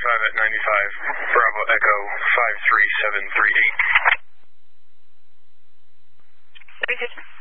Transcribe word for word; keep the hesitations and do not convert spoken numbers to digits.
ninety-five at ninety-five, Bravo Echo five three seven three eight. Three,